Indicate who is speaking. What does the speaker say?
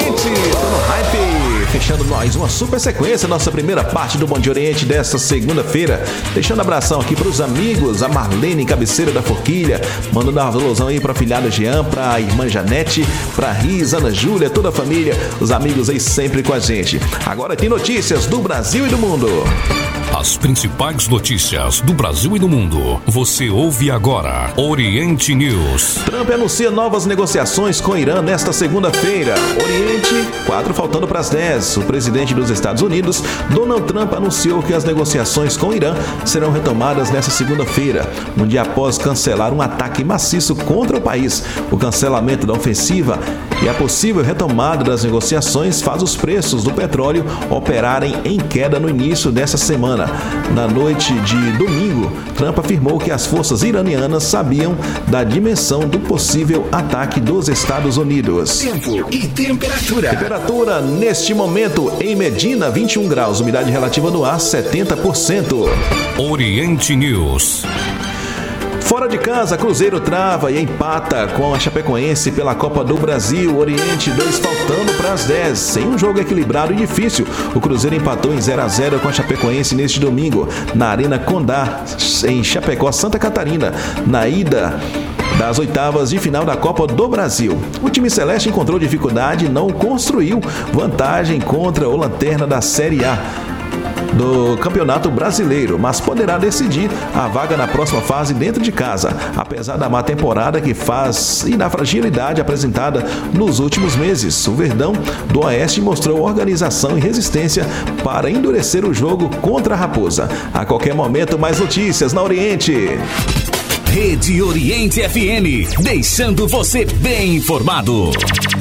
Speaker 1: Tô no hype, fechando mais uma super sequência, nossa primeira parte do Bom Dia Oriente desta segunda-feira. Deixando abração aqui pros amigos, a Marlene, cabeceira da Forquilha, mandando uma alusão aí pra filhada Jean, pra irmã Janete, pra Riz, Ana Júlia, toda a família, os amigos aí sempre com a gente. Agora tem notícias do Brasil e do mundo.
Speaker 2: As principais notícias do Brasil e do mundo. Você ouve agora Oriente News.
Speaker 1: Trump anuncia novas negociações com o Irã nesta segunda-feira. Oriente, 4 faltando para as 10. O presidente dos Estados Unidos, Donald Trump, anunciou que as negociações com o Irã serão retomadas nesta segunda-feira, um dia após cancelar um ataque maciço contra o país. O cancelamento da ofensiva e a possível retomada das negociações faz os preços do petróleo operarem em queda no início dessa semana. Na noite de domingo, Trump afirmou que as forças iranianas sabiam da dimensão do possível ataque dos Estados Unidos.
Speaker 3: Tempo e temperatura.
Speaker 1: Temperatura neste momento em Medina, 21 graus, umidade relativa do ar 70%.
Speaker 2: Oriente News.
Speaker 1: Fora de casa, Cruzeiro trava e empata com a Chapecoense pela Copa do Brasil. Oriente, 2 faltando para as 10. Sem um jogo equilibrado e difícil, o Cruzeiro empatou em 0-0 com a Chapecoense neste domingo, na Arena Condá, em Chapecó, Santa Catarina, na ida das oitavas de final da Copa do Brasil. O time celeste encontrou dificuldade e não construiu vantagem contra o lanterna da Série A do Campeonato Brasileiro, mas poderá decidir a vaga na próxima fase dentro de casa, apesar da má temporada que faz e na fragilidade apresentada nos últimos meses. O Verdão do Oeste mostrou organização e resistência para endurecer o jogo contra a Raposa. A qualquer momento, mais notícias na Oriente.
Speaker 3: Rede Oriente FM, deixando você bem informado.